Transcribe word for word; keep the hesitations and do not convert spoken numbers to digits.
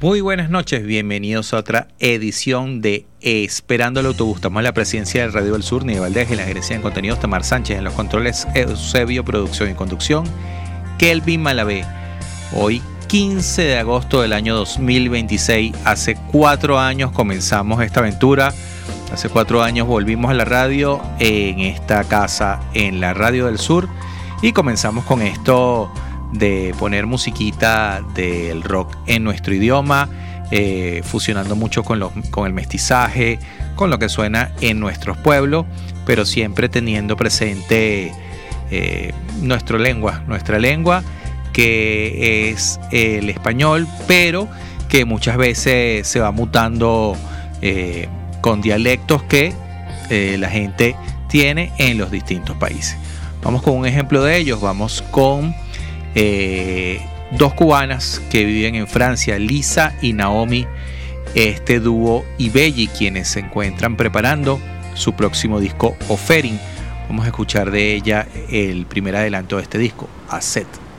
Muy buenas noches, bienvenidos a otra edición de Esperando el Autobús. Estamos en la presidencia del Radio del Sur, Nivel Valdez, en la gerencia de contenidos Tamar Sánchez, en los controles Eusebio, producción y conducción Kelvin Malavé. Hoy quince de agosto del año dos mil veintiséis, hace cuatro años comenzamos esta aventura. Hace cuatro años volvimos a la radio en esta casa, en la Radio del Sur, y comenzamos con esto de poner musiquita del rock en nuestro idioma, eh, fusionando mucho con, los, con el mestizaje, con lo que suena en nuestros pueblos, pero siempre teniendo presente eh, nuestra lengua, nuestra lengua que es el español, pero que muchas veces se va mutando eh, con dialectos que eh, la gente tiene en los distintos países. Vamos con un ejemplo de ellos, vamos con Eh, dos cubanas que viven en Francia, Lisa y Naomi, este dúo Ibelli, quienes se encuentran preparando su próximo disco Oferin. Vamos a escuchar de ella el primer adelanto de este disco, Aset.